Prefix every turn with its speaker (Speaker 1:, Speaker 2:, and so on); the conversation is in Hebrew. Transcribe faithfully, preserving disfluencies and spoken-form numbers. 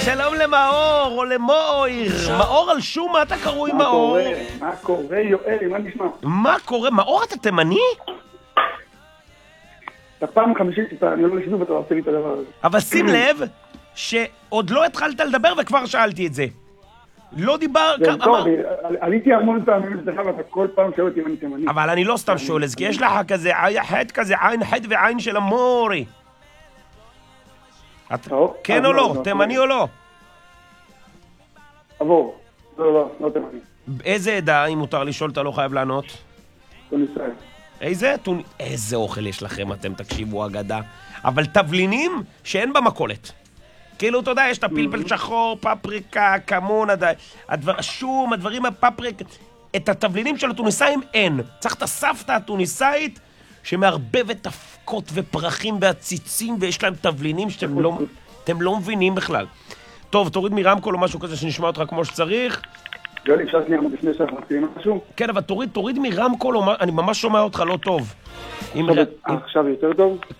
Speaker 1: שלום למאור, או למאור, מאור על שום, מה אתה קרוי מאור?
Speaker 2: מה קורה? מה קורה, יואל, מה נשמע?
Speaker 1: מה קורה? מאור, אתה תימני?
Speaker 2: אתה פעם חמישית, אני לא לשידור ואתה עושה לי את הדבר הזה.
Speaker 1: אבל שים לב, שעוד לא התחלת לדבר וכבר שאלתי את זה. לא דיבר...
Speaker 2: זה טוב, עליתי המון פעמים אצלך ואתה כל פעם שואל אותי אם אני תימני.
Speaker 1: אבל אני לא סתם שואל, כי יש לך כזה חד כזה, עין חד ועין של המורי. כן או לא? תימני או לא?
Speaker 2: עבור. לא, לא, לא תימני.
Speaker 1: איזה עדה, אם מותר לשאול, אתה לא חייב לענות?
Speaker 2: תוניסאי.
Speaker 1: איזה? איזה אוכל יש לכם, אתם תקשיבו אגדה. אבל תבלינים שאין במכולת. כאילו, אתה יודע, יש את הפלפל שחור, פפריקה, כמון, שום, הדברים הפפריק... את התבלינים של התוניסאים אין. צריך את הסבתא התוניסאית שמערבבת תפקות ופרחים ועציצים, ויש להם תבלינים שאתם לא, אתם לא מבינים בכלל. טוב, תוריד מרמקול או משהו כזה שנשמע אותך כמו שצריך.
Speaker 2: גלי, אפשר שנייה לפני שאנחנו מתחילים משהו?
Speaker 1: כן, אבל תוריד, תוריד מרמקול, אני ממש שומע אותך לא טוב.
Speaker 2: עכשיו יותר טוב?